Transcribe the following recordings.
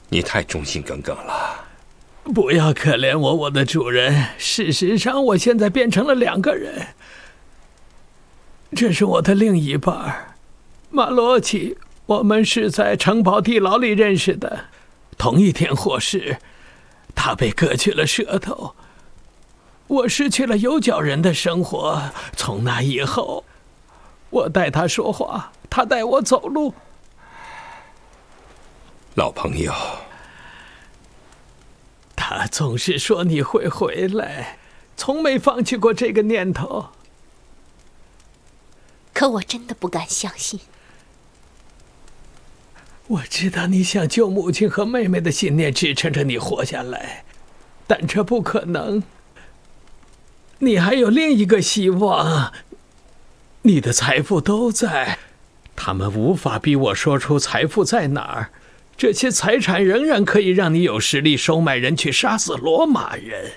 你太忠心耿耿了。 不要可怜我，我的主人。事实上，我现在变成了2个人。这是我的另一半，马罗奇。我们是在城堡地牢里认识的，同一天获释。他被割去了舌头，我失去了有脚人的生活。从那以后，我带他说话，他带我走路。 老朋友， 他总是说你会回来，从没放弃过这个念头。 可我真的不敢相信。 我知道你想救母亲和妹妹的信念支撑着你活下来，但这不可能。你还有另一个希望，你的财富都在，他们无法逼我说出财富在哪儿。这些财产仍然可以让你有实力收买人去杀死罗马人。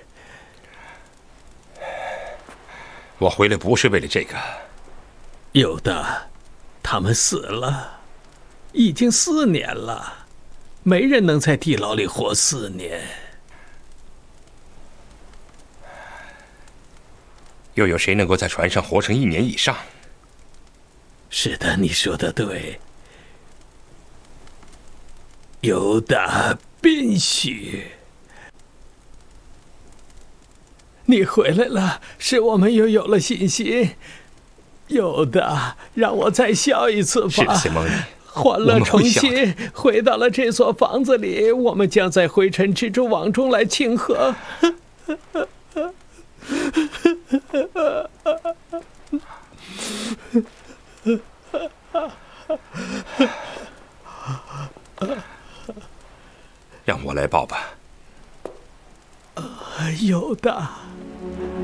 我回来不是为了这个。 有的，他们死了。已经4年了，没人能在地牢里活4年。 又有谁能够在船上活成1年以上？ 是的，你说的对。犹大·宾许，你回来了，使我们又有了信心。犹大，让我再笑一次吧。 是的，西蒙尼。 欢乐重新回到了这所房子里，我们将在灰尘蜘蛛网中来庆贺。 让我来抱吧。 犹大。